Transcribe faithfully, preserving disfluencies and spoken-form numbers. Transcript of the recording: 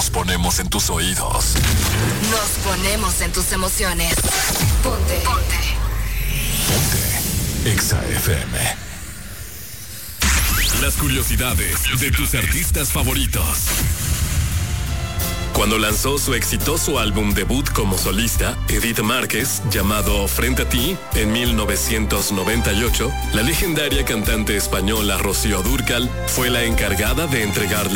Nos ponemos en tus oídos. Nos ponemos en tus emociones. Ponte. Ponte. Ponte. Exa F M. Las curiosidades de tus artistas favoritos. Cuando lanzó su exitoso álbum debut como solista, Edith Márquez, llamado Frente a ti, en mil novecientos noventa y ocho, la legendaria cantante española Rocío Dúrcal fue la encargada de entregarle